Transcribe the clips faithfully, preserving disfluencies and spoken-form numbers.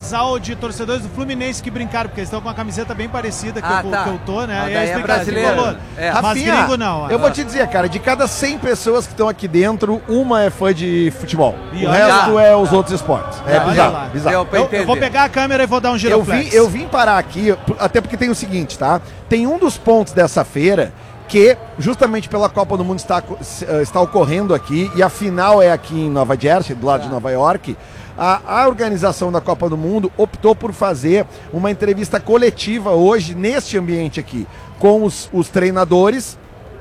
casal de torcedores do Fluminense que brincaram, porque eles estão com uma camiseta bem parecida que, ah, eu, tá. que eu tô, né? Ah, e aí é brasileiro. É. Mas Rafinha, gringo não. Eu vou te dizer, cara, de cada cem pessoas que estão aqui dentro, uma é fã de futebol. E o olha resto lá. é os outros esportes. É Olha bizarro, lá. bizarro. Eu, eu vou pegar a câmera e vou dar um Eu giroflex. vim, eu vim parar aqui, até porque tem o seguinte, tá? Tem um dos pontos dessa feira que, justamente pela Copa do Mundo está, está ocorrendo aqui, e a final é aqui em Nova Jersey, do lado de Nova York. A, a organização da Copa do Mundo optou por fazer uma entrevista coletiva hoje, neste ambiente aqui, com os, os treinadores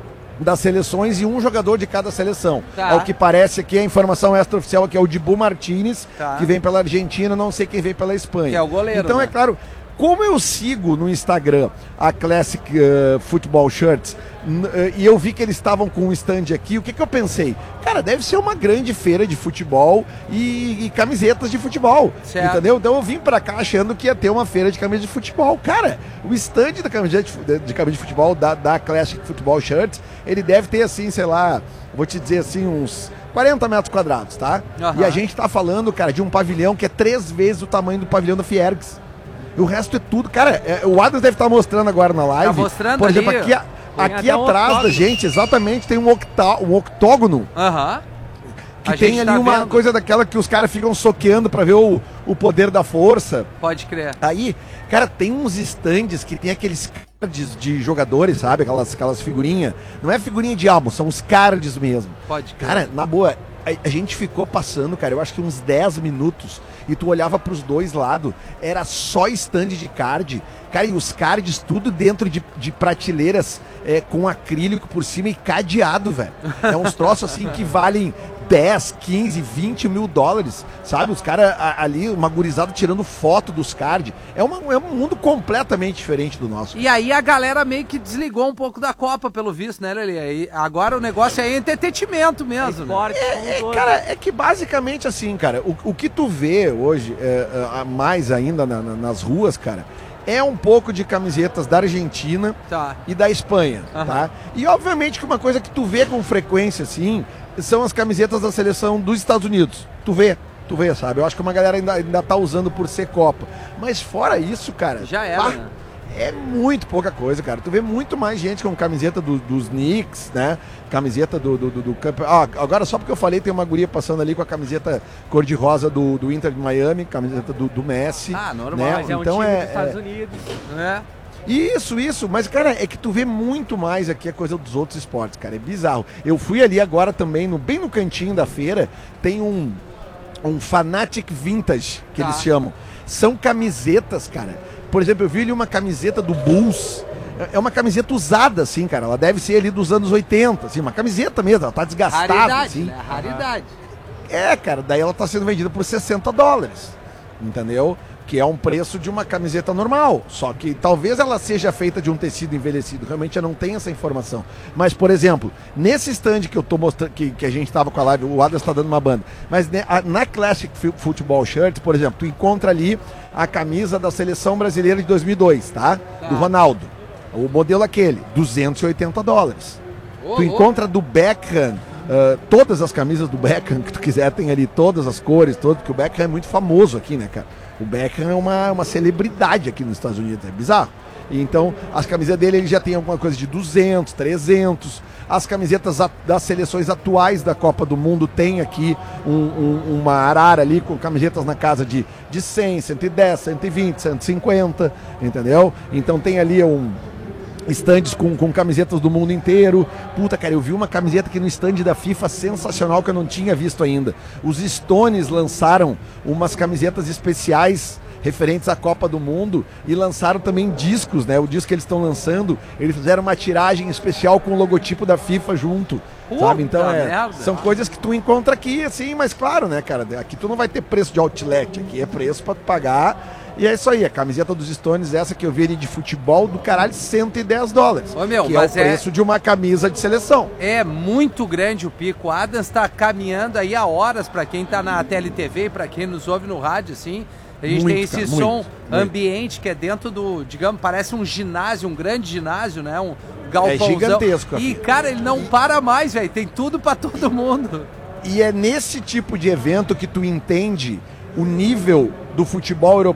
das seleções e um jogador de cada seleção. Tá. Ao que parece aqui, a informação extraoficial aqui é o Dibu Martinez, tá. que vem pela Argentina, não sei quem vem pela Espanha. Que é o goleiro, Então, né? é claro, como eu sigo no Instagram a Classic uh, Football Shirts, uh, e eu vi que eles estavam com um stand aqui, o que que eu pensei? Cara, deve ser uma grande feira de futebol e, e camisetas de futebol, certo. Entendeu? Então eu vim pra cá achando que ia ter uma feira de camiseta de futebol. Cara, o stand da camiseta de, de camiseta de futebol, da, da Classic Football Shirts, ele deve ter assim, sei lá, vou te dizer assim, uns quarenta metros quadrados, tá? Uhum. E a gente tá falando, cara, de um pavilhão que é três vezes o tamanho do pavilhão da Fiergs. O resto é tudo. Cara, é, o Adams deve estar mostrando agora na live. Tá mostrando Por exemplo, ali, aqui, a- aqui um atrás octógono. da gente, exatamente, tem um, octá, um octógono Aham. que A tem gente ali tá uma vendo. coisa daquela que os caras ficam soqueando pra ver o, o poder da força. Pode crer. Aí, cara, tem uns estandes que tem aqueles cards de jogadores, sabe? Aquelas, aquelas figurinhas. Não é figurinha de álbum, são os cards mesmo. Pode crer. Cara, na boa, a, a gente ficou passando, cara, eu acho que uns dez minutos, e tu olhava pros dois lados, era só stand de card. Cara, e os cards tudo dentro de, de prateleiras é, com acrílico por cima e cadeado, velho. É uns troços assim que valem dez, quinze, vinte mil dólares, sabe? Os caras ali, uma gurizada tirando foto dos cards. É, uma, é um mundo completamente diferente do nosso. E aí a galera meio que desligou um pouco da Copa, pelo visto, né, Lelê? Aí, agora o negócio é entretenimento mesmo, né? Esporte, como É, é, todo. cara, é que basicamente assim, cara, o, o que tu vê hoje, é, é, mais ainda na- na- nas ruas, cara, é um pouco de camisetas da Argentina Tá. e da Espanha, Aham. tá? E obviamente que uma coisa que tu vê com frequência, assim, são as camisetas da seleção dos Estados Unidos. Tu vê, tu vê, sabe? Eu acho que uma galera ainda, ainda tá usando por ser Copa. Mas fora isso, cara... Já era, pá, né? É muito pouca coisa, cara. Tu vê muito mais gente com camiseta do- dos Knicks, né? Camiseta do, do, do, do campo. Ah, agora só porque eu falei, tem uma guria passando ali com a camiseta cor-de-rosa do, do Inter de Miami, camiseta do, do Messi. Ah, normal. né? Mas é um Então time é, dos Estados é- Unidos. É. Isso, isso. Mas, cara, é que tu vê muito mais aqui a coisa dos outros esportes, cara. É bizarro. Eu fui ali agora também, no, bem no cantinho da feira, tem um, um Fanatic Vintage, que Tá. eles chamam. São camisetas, cara. Por exemplo, eu vi ali uma camiseta do Bulls. É- É uma camiseta usada, assim, cara. Ela deve ser ali dos anos oitenta, assim, uma camiseta mesmo. Ela tá desgastada, Raridade, assim. né? Raridade. É, cara, daí ela tá sendo vendida por sessenta dólares, entendeu? Que é um preço de uma camiseta normal, só que talvez ela seja feita de um tecido envelhecido, realmente eu não tenho essa informação. Mas, por exemplo, nesse stand que eu tô mostrando, que, que a gente tava com a live, o Adams tá dando uma banda, mas né, a- na Classic Fu- Football Shirt, por exemplo, tu encontra ali a camisa da Seleção Brasileira de dois mil e dois, tá? Tá. Do Ronaldo, o modelo aquele, duzentos e oitenta dólares. Ô, Tu louco. encontra do Beckham, ah, todas as camisas do Beckham que tu quiser, tem ali todas as cores, todas, porque o Beckham é muito famoso aqui, né, cara? O Beckham é uma, uma celebridade aqui nos Estados Unidos, é bizarro. E então, as camisas dele, ele já tem alguma coisa de duzentos, trezentos. As camisetas a- das seleções atuais da Copa do Mundo tem aqui um- um- uma arara ali com camisetas na casa de, de cem, cento e dez, cento e vinte, cento e cinquenta, entendeu? Então tem ali um... estandes com, com camisetas do mundo inteiro. Puta, cara, eu vi uma camiseta aqui no stand da FIFA sensacional que eu não tinha visto ainda. Os Stones lançaram umas camisetas especiais referentes à Copa do Mundo e lançaram também discos, né? O disco que eles estão lançando, eles fizeram uma tiragem especial com o logotipo da FIFA junto, Puta sabe? Então é, merda. são coisas que tu encontra aqui, assim, mas claro, né, cara? Aqui tu não vai ter preço de outlet, aqui é preço pra tu pagar. E é isso aí, a camiseta dos Stones, essa que eu vi ali de futebol do caralho, cento e dez dólares. Ô, meu, que é o mas é- preço de uma camisa de seleção. É muito grande o pico. O Adams tá caminhando aí há horas pra quem tá na T L T V e pra quem nos ouve no rádio, assim. A gente Muito, tem esse cara, som muito, muito. ambiente que é dentro do, digamos, parece um ginásio, um grande ginásio, né? Um galpãozão. É gigantesco E, aqui. cara, ele não para mais, velho. Tem tudo pra todo mundo. E é nesse tipo de evento que tu entende o nível do futebol europeu